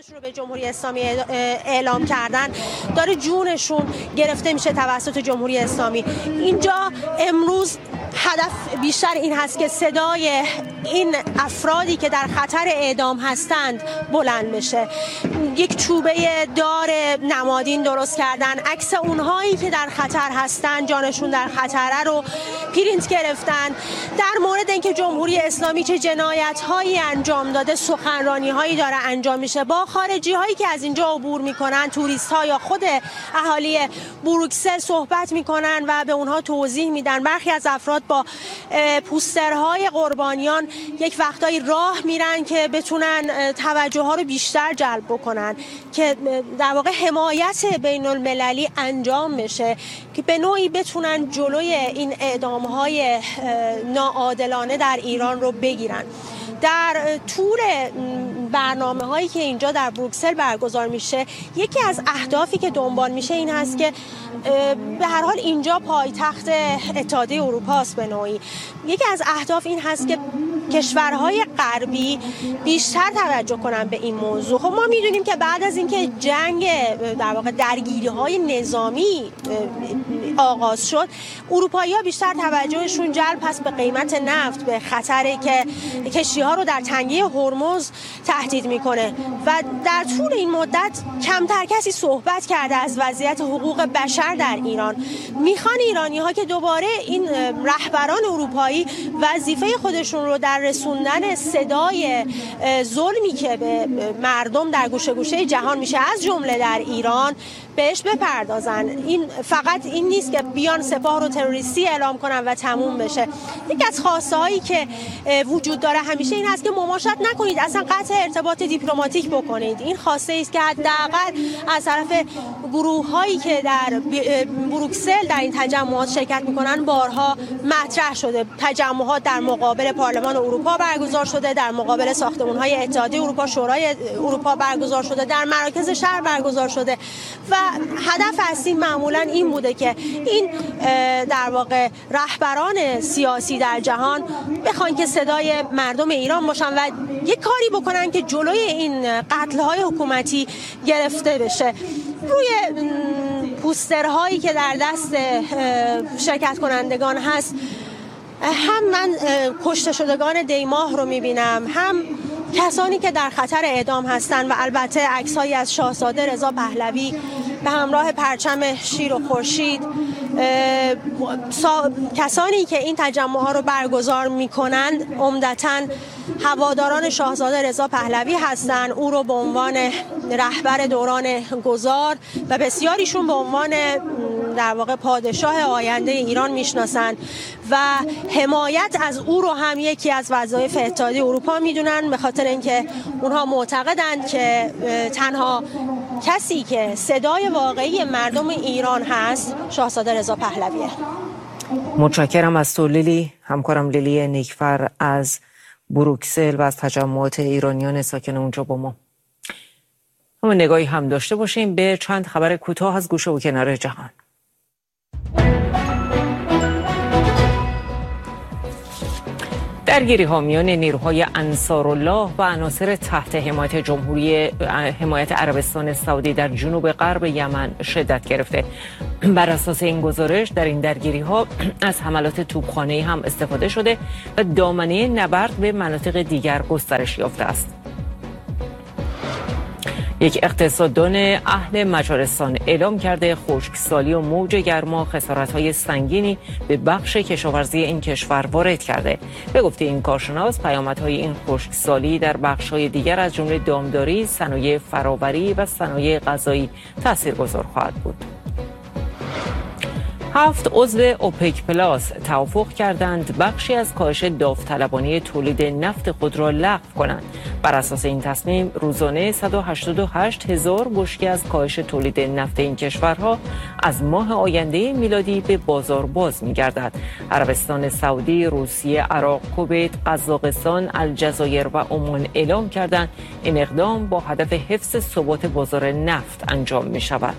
رو به جمهوری اسلامی اعلام کردن داره جونشون گرفته میشه توسط جمهوری اسلامی. اینجا امروز هدف بیشتر این هست که صدای این افرادی که در خطر اعدام هستند بلند بشه. یک چوبه دار نمادین درست کردن، عکس اونهایی که در خطر هستند، جانشون در خطره رو پرینت گرفتن. در مورد اینکه جمهوری اسلامی چه جنایت‌هایی انجام داده سخنرانی‌هایی داره انجام میشه با خارجی‌هایی که از اینجا عبور میکنن، توریست‌ها یا خود اهالی بروکسل صحبت میکنن و به اونها توضیح میدن. برخی از افراد با پوسترهای قربانیان یک وقتایی راه میرن که بتونن توجه ها رو بیشتر جلب بکنن که در واقع حمایت بین المللی انجام بشه که به نوعی بتونن جلوی این اعدام های ناعادلانه در ایران رو بگیرن. در طول برنامه هایی که اینجا در بروکسل برگزار میشه، یکی از اهدافی که دنبال میشه این هست که به هر حال اینجا پایتخت اتحادیه اروپا است به نوعی. یکی از اهداف این هست که کشورهای غربی بیشتر توجه کنن به این موضوع. خب ما میدونیم که بعد از اینکه جنگ در واقع درگیری‌های نظامی آغاز شد، اروپایی‌ها بیشتر توجهشون جلب هست به قیمت نفت، به خطری که کشتی‌ها رو در تنگه هرمز تهدید میکنه و در طول این مدت کمتر کسی صحبت کرده از وضعیت حقوق بشر در ایران. میخوان ایرانی‌ها که دوباره این رهبران اروپایی وظیفه خودشون رو در رسوندن صدای ظلمی که به مردم در گوشه گوشه جهان میشه از جمله در ایران بهش بپردازن. این فقط این نیست که بیان سپاه رو تروریستی اعلام کنن و تموم بشه. یکی از خواسته هایی که وجود داره همیشه این هست که مماشات نکنید، اصلا قطع ارتباط دیپلماتیک بکنید. این خواسته است که حداقل از طرف گروه هایی که در بروکسل در این تجمعات شرکت میکنن بارها مطرح شده. تجمعات در مقابل پارلمان اروپا برگزار شده، در مقابل ساختمان های اتحادیه اروپا، شورای اروپا برگزار شده، در مراکز شهر برگزار شده و هدف اصلی معمولا این بوده که این در واقع رهبران سیاسی در جهان بخوان که صدای مردم ایران باشن و یک کاری بکنن که جلوی این قتل‌های حکومتی گرفته بشه. روی پوسترهایی که در دست شرکت کنندگان هست هم من کشته شدگان دیماه رو میبینم، هم کسانی که در خطر اعدام هستند و البته عکس‌هایی از شاهزاده رضا پهلوی به همراه پرچم شیر و خورشید. کسانی که این تجمع‌ها رو برگزار می‌کنند عمدتاً هواداران شاهزاده رضا پهلوی هستند. او رو به عنوان رهبر دوران گذار و بسیاریشون به عنوان در واقع پادشاه آینده ایران میشناسند و حمایت از او رو هم یکی از وظایف اتحادیه اروپا میدونن، به خاطر اینکه اونها معتقدند که تنها کسی که صدای واقعی مردم ایران هست شاهزاده رضا پهلویه. متشکرم از تو لیلی، همکارم لیلی نیکفر از بروکسل و از تجمعات ایرانیان ساکن اونجا با ما. اما نگاهی هم داشته باشیم به چند خبر کوتاه از گوشه و کنار جهان. درگیری ها میان نیروهای انصارالله و عناصر تحت حمایت عربستان سعودی در جنوب غرب یمن شدت گرفته. بر اساس این گزارش در این درگیری ها از حملات توپخانه‌ای هم استفاده شده و دامنه نبرد به مناطق دیگر گسترش یافته است. یک اقتصاددان اهل مجارستان اعلام کرده خشکسالی و موج گرما خسارت‌های سنگینی به بخش کشاورزی این کشور وارد کرده. به گفته این کارشناس پیامدهای این خشکسالی در بخش‌های دیگر از جمله دامداری، صنایع فرآوری و صنایع غذایی تاثیرگذار خواهد بود. 7 عضو اوپک پلاس توافق کردند بخشی از کاهش داوطلبانه تولید نفت خود را لغو کنند. بر اساس این تصمیم روزانه 188,000 بشکه از کاهش تولید نفت این کشورها از ماه آینده میلادی به بازار باز می‌گردد. عربستان سعودی، روسیه، عراق، کویت، قزاقستان، الجزایر و عمان اعلام کردند این اقدام با هدف حفظ ثبات بازار نفت انجام می‌شود.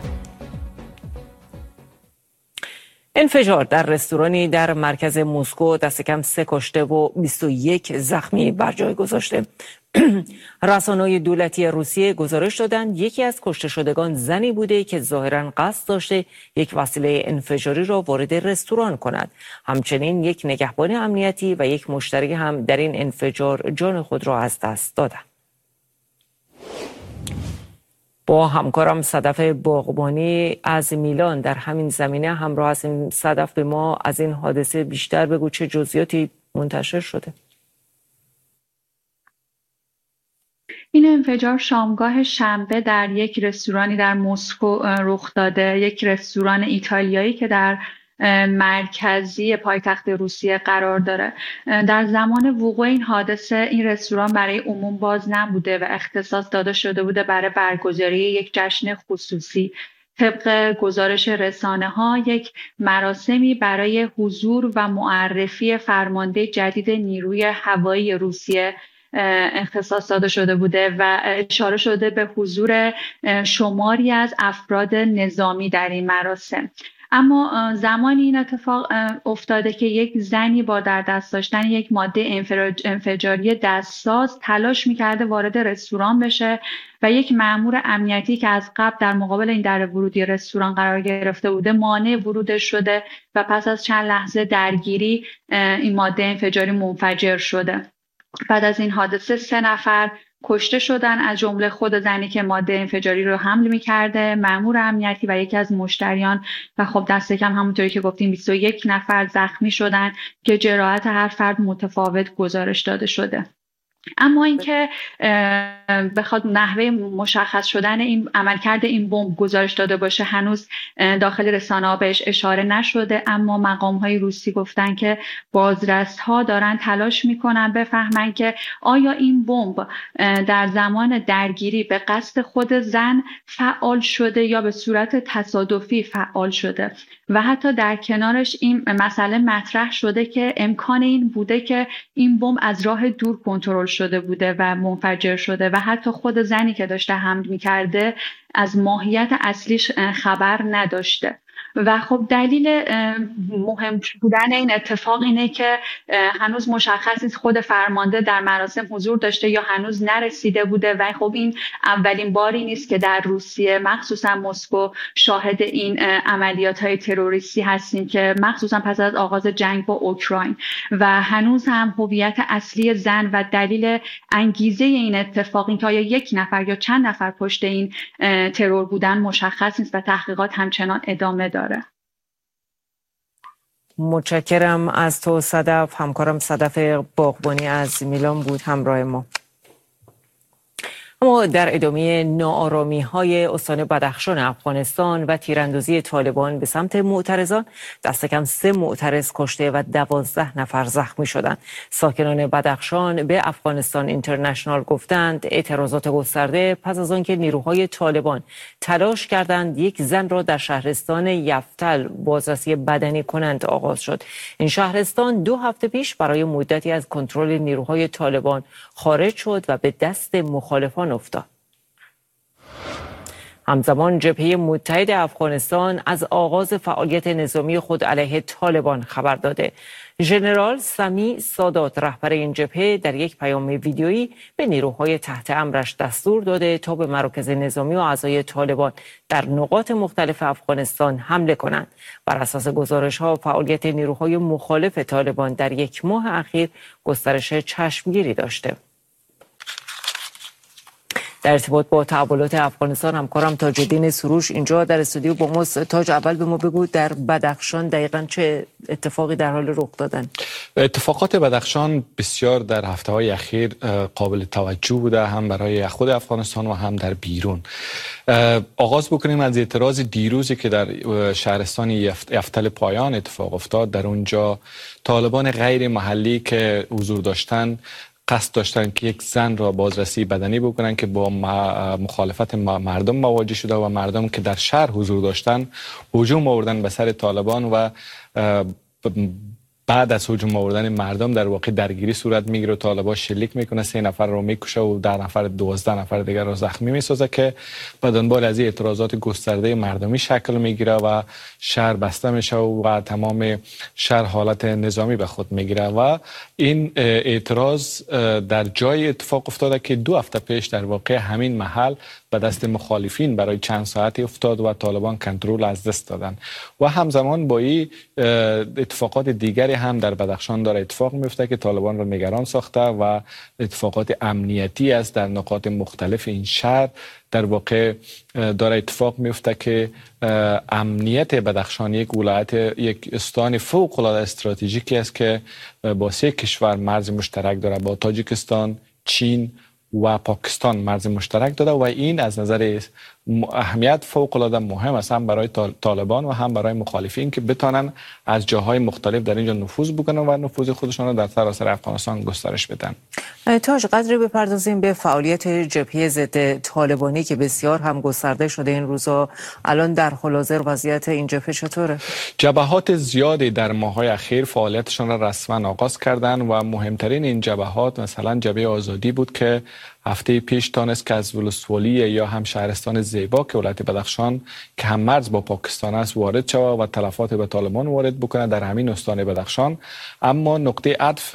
انفجار در رستورانی در مرکز مسکو دست کم 3 کشته و 21 زخمی بر جای گذاشته. رسانه‌های دولتی روسیه گزارش دادند یکی از کشته شدگان زنی بوده که ظاهراً قصد داشته یک وسیله انفجاری را وارد رستوران کند. همچنین یک نگهبان امنیتی و یک مشتری هم در این انفجار جان خود را از دست دادند. با همکارم صدف باغبانی از میلان در همین زمینه همراه هستیم. صدف، به ما از این حادثه بیشتر بگو، چه جزئیاتی منتشر شده؟ این انفجار شامگاه شنبه در یک رستورانی در مسکو رخ داده، یک رستوران ایتالیایی که در مرکزی پایتخت روسیه قرار داره. در زمان وقوع این حادثه این رستوران برای عموم باز نبوده و اختصاص داده شده بوده برای برگزاری یک جشن خصوصی. طبق گزارش رسانه‌ها یک مراسمی برای حضور و معرفی فرمانده جدید نیروی هوایی روسیه اختصاص داده شده بوده و اشاره شده به حضور شماری از افراد نظامی در این مراسم. اما زمانی این اتفاق افتاده که یک زنی با در دست داشتن یک ماده انفجاری دستساز تلاش می‌کرده وارد رستوران بشه و یک مأمور امنیتی که از قبل در مقابل این در ورودی رستوران قرار گرفته بوده مانع ورودش شده و پس از چند لحظه درگیری این ماده انفجاری منفجر شده. بعد از این حادثه 3 نفر کشته شدن، از جمله خود زنی که ماده انفجاری رو حمل می‌کرده، مأمور امنیتی و یکی از مشتریان و خب دست کم همونطوری که گفتیم 21 نفر زخمی شدن که جراحت هر فرد متفاوت گزارش داده شده. اما اینکه بخواد نحوه مشخص شدن این عملکرد این بمب گزارش داده باشه هنوز داخل رسانه‌ها بهش اشاره نشده، اما مقام‌های روسی گفتن که بازرس‌ها دارن تلاش میکنن بفهمن که آیا این بمب در زمان درگیری به قصد خود زن فعال شده یا به صورت تصادفی فعال شده و حتی در کنارش این مسئله مطرح شده که امکان این بوده که این بمب از راه دور کنترل شده بوده و منفجر شده و حتی خود زنی که داشته حمل می‌کرده از ماهیت اصلیش خبر نداشته. و خب دلیل مهم بودن این اتفاق اینه که هنوز مشخص نیست خود فرمانده در مراسم حضور داشته یا هنوز نرسیده بوده و خب این اولین باری نیست که در روسیه مخصوصا مسکو شاهد این عملیات‌های تروریستی هستیم که مخصوصا پس از آغاز جنگ با اوکراین و هنوز هم هویت اصلی زن و دلیل انگیزه این اتفاق این که آیا یک نفر یا چند نفر پشت این ترور بودن مشخص نیست و تحقیقات همچنان ادامه داره. متشکرم از تو صدف. همکارم صدف باغبانی از میلان بود همراه ما. اما در ادامه ناآرامی‌های استان بدخشان افغانستان و تیراندازی طالبان به سمت معترضان، دست کم 3 معترض کشته و 12 نفر زخمی شدند. ساکنان بدخشان به افغانستان اینترنشنال گفتند اعتراضات گسترده پس از آنکه نیروهای طالبان تلاش کردند یک زن را در شهرستان یفتل بازرسی بدنی کنند آغاز شد. این شهرستان 2 هفته پیش برای مدتی از کنترل نیروهای طالبان خارج شد و به دست مخالفان افتاد. همزمان جبهه متحد افغانستان از آغاز فعالیت نظامی خود علیه طالبان خبر داده. ژنرال سمی سادات رهبر این جبهه در یک پیام ویدیویی به نیروهای تحت امرش دستور داده تا به مراکز نظامی و اعضای طالبان در نقاط مختلف افغانستان حمله کنند. بر اساس گزارش‌ها فعالیت نیروهای مخالف طالبان در 1 ماه اخیر گسترش چشمگیری داشته. در ارتباط با تحولات افغانستان همکارم تاج‌الدین سروش اینجا در استودیو با ماست. تاج، اول به ما بگو در بدخشان دقیقاً چه اتفاقی در حال رخ دادن؟ اتفاقات بدخشان بسیار در هفته‌های اخیر قابل توجه بوده، هم برای خود افغانستان و هم در بیرون. آغاز بکنیم از اعتراض دیروزی که در شهرستان یفتل پایان اتفاق افتاد. در اونجا طالبان غیر محلی که حضور داشتن قصد داشتن که یک زن را بازرسی بدنی بکنن که با مخالفت مردم مواجه شده و مردم که در شهر حضور داشتن هجوم آوردن به سر طالبان و بعد از هجوم آوردن مردم در واقع درگیری صورت میگیره و طالبان شلیک میکنه، 3 نفر رو میکشه و 12 نفر دیگر رو زخمی میسازه که به دنبال از اعتراضات گسترده مردمی شکل میگیره و شهر بسته میشه و تمام شهر حالت نظامی به خود میگیره. و این اعتراض در جای اتفاق افتاده که 2 هفته پیش در واقع همین محل به دست مخالفین برای چند ساعتی افتاد و طالبان کنترل از دست دادن. و همزمان با این اتفاقات دیگری هم در بدخشان داره اتفاق میفته که طالبان را نگران ساخته و اتفاقات امنیتی است در نقاط مختلف این شهر. در واقع داره اتفاق میفته که امنیت بدخشان یک ولایت، یک استان فوق العاده استراتژیکی است که با 3 کشور مرز مشترک داره، با تاجیکستان، چین و پاکستان مرز مشترک داده و این از نظر اهمیت فوق العاده مهم است، هم برای طالبان و هم برای مخالفین که بتانن از جاهای مختلف در اینجا نفوذ بکنن و نفوذ خودشان رو در سراسر افغانستان گسترش بدن. تاج، قدری بپردازیم به فعالیت جبهه ضد طالبانی که بسیار هم گسترده شده این روزا. الان در حال حاضر وضعیت این جبهه چطوره؟ جبهات زیادی در ماه‌های اخیر فعالیتشان را رسما آغاز کردن و مهمترین این جبهات مثلا جبهه آزادی بود که هفته پیش تانست که از ولسوالی یا هم شهرستان زیبا که ولایت بدخشان که هم مرز با پاکستان است وارد شود و تلفات به طالبان وارد بکنه در همین استان بدخشان. اما نقطه عطف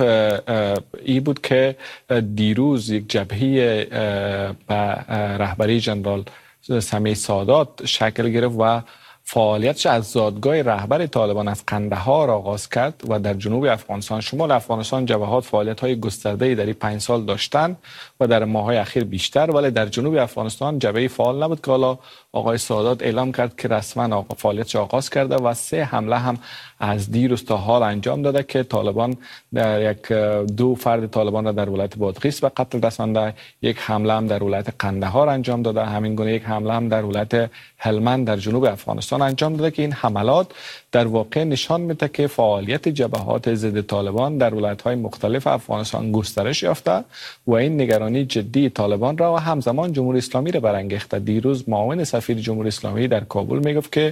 ای بود که دیروز یک جبهه به رهبری جنرال سمیع سادات شکل گرفت و فعالیتش از زادگاه رهبر طالبان از قندهار آغاز کرد و در جنوب افغانستان، شمال افغانستان جبهات فعالیت‌های گسترده‌ای در 5 سال داشتن و در ماه‌های اخیر بیشتر، ولی در جنوب افغانستان جبهه فعال نبود که حالا آقای سادات اعلام کرد که رسما فعالیتش آغاز کرده و 3 حمله هم از دیروز تا حال انجام داده که طالبان در 2 فرد طالبان را در ولایت بادغیس به قتل رسانده، 1 حمله هم در ولایت قندهار انجام داده، همین گونه 1 حمله هم در ولایت هلمند در جنوب افغانستان انجام داده که این حملات در واقع نشان میده که فعالیت جبهات ضد طالبان در ولایت‌های مختلف افغانستان گسترش یافته و این نگرانی جدی طالبان را و همزمان جمهوری اسلامی را برانگیخته. دیروز معاون سفیر جمهوری اسلامی در کابل میگفت که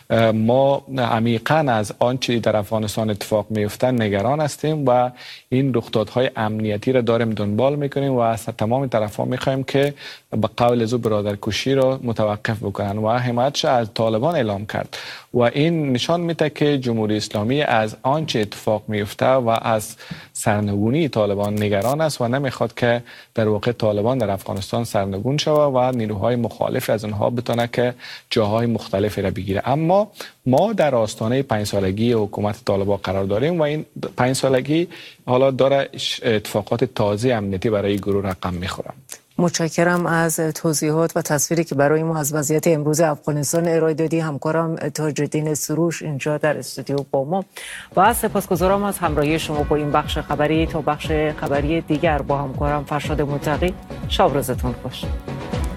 ما عمیقاً از آنچه در افغانستان اتفاق میفته نگران هستیم و این رخدادهای امنیتی را داریم دنبال میکنیم و از تمام طرف‌ها میخوایم که به قول زو برادرکشی را متوقف بکنن و حمایتش از طالبان اعلام کرد و این نشان میده که جمهوری اسلامی از آنچه اتفاق میفته و از سرنگونی طالبان نگران است و نمیخواد که در واقع طالبان در افغانستان سرنگون شود و نیروهای مخالف از اونها بتونه که جاهای مختلفی را بگیره. اما ما در آستانه 5 سالگی حکومت طالبان قرار داریم و این 5 سالگی حالا داره اتفاقات تازه امنیتی برای گروه رقم میخوره. متشکرم از توضیحات و تصویری که برای ما از وضعیت امروز افغانستان ارائه دادی. همکارم تاج‌الدین سروش اینجا در استودیو با ما و سپاسگزارم از همراهی شما با این بخش خبری. تا بخش خبری دیگر با همکارم فرشاد متقی، شب روزتون خوش.